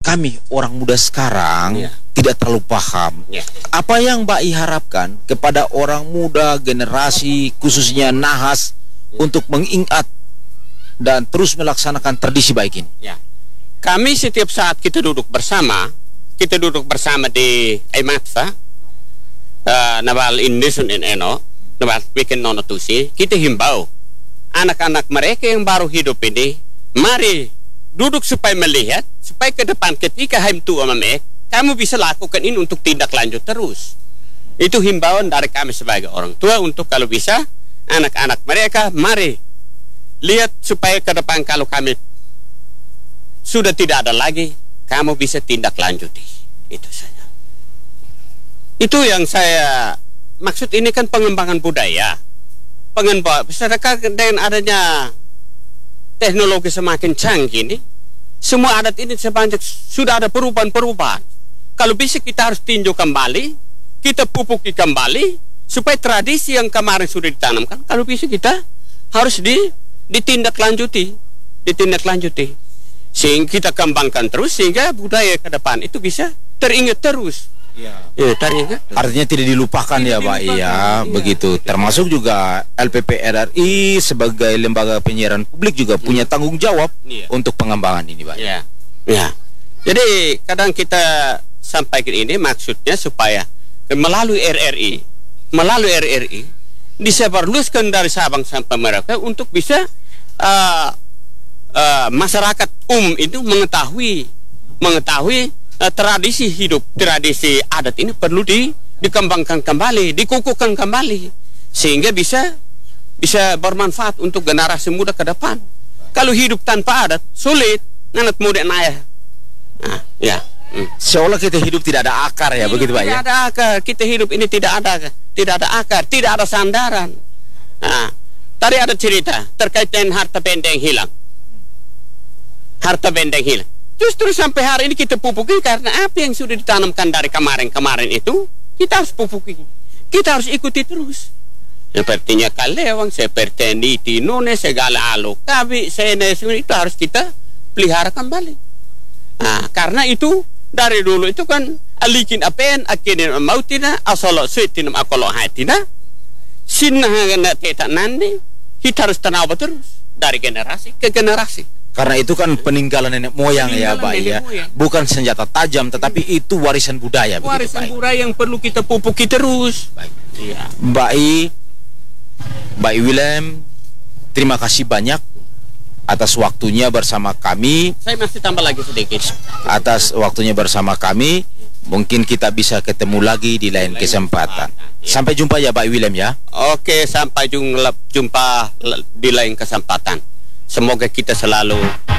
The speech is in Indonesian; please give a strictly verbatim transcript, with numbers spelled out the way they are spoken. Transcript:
kami orang muda sekarang Ya. tidak terlalu paham. Ya. Apa yang Mbak I harapkan kepada orang muda generasi khususnya Nahas untuk mengingat dan terus melaksanakan tradisi baik ini? Ya. Kami setiap saat kita duduk bersama, kita duduk bersama di Aimatsa, uh, Nabal Indonesia in Eno, Nabal Bikin Nonotusi, kita himbau anak-anak mereka yang baru hidup ini, mari duduk supaya melihat, supaya ke depan ketika haim tua memek, kamu bisa lakukan ini untuk tindak lanjut terus. Itu himbauan dari kami sebagai orang tua untuk kalau bisa anak-anak mereka, mari lihat supaya ke depan kalau kami sudah tidak ada lagi, kamu bisa tindak lanjuti. Itu saja. Itu yang saya maksud, ini kan pengembangan budaya. Pengembangan sedangkan dengan adanya teknologi semakin canggih ini, semua adat ini sebanyak sudah ada perubahan-perubahan. Kalau bisa kita harus tinjau kembali, kita pupuki kembali supaya tradisi yang kemarin sudah ditanamkan, kalau bisa kita harus di ditindaklanjuti, ditindaklanjuti. Sehingga kita kembangkan terus sehingga budaya ke depan itu bisa teringat terus. Ya. Ya, teringat. Artinya tidak dilupakan ya, Pak. Iya, Iya. begitu. Termasuk juga L P P R R I sebagai lembaga penyiaran publik juga punya tanggung jawab Iya. untuk pengembangan ini, Pak. Ya. Ya. Jadi kadang kita sampaikan ini maksudnya supaya melalui R R I, melalui R R I disebarluaskan dari Sabang sampai Merauke untuk bisa uh, uh, masyarakat umum itu mengetahui mengetahui uh, tradisi hidup, tradisi adat ini perlu di, dikembangkan kembali, dikukuhkan kembali sehingga bisa bisa bermanfaat untuk generasi muda ke depan. Kalau hidup tanpa adat sulit, anak muda naya. Nah, ya. Hmm. Seolah kita hidup tidak ada akar ya, Hidup begitu Pak tidak ya. ada akar, kita hidup ini tidak ada tidak ada akar, tidak ada sandaran. Nah, tadi ada cerita terkait dengan harta benda yang hilang. Harta benda yang hilang. Justru sampai hari ini kita pupuki karena apa yang sudah ditanamkan dari kemarin-kemarin itu, kita harus pupuki. Kita harus ikuti terus. Sepertinya kalewang, seperti niti nune, segala alu kabi, senes, itu harus kita pelihara kembali. Nah, karena itu dari dulu itu kan alikin apen akinin mautina asolo suitinum akolo hatina sinna na teta nandi, kita harus tanawa terus dari generasi ke generasi. Karena itu kan peninggalan nenek moyang ya, Peninggalan Pak nenek ya. moyang. Bukan senjata tajam, tetapi itu warisan budaya. begitu, Warisan Pak. budaya yang perlu kita pupuki terus. Baik. Iya. Mbak I, Mbak I Willem, terima kasih banyak atas waktunya bersama kami. Saya masih tambah lagi sedikit. Atas waktunya bersama kami. Mungkin kita bisa ketemu lagi di lain kesempatan. Sampai jumpa ya, Pak Willem ya. Oke, sampai jumpa, jumpa di lain kesempatan. Semoga kita selalu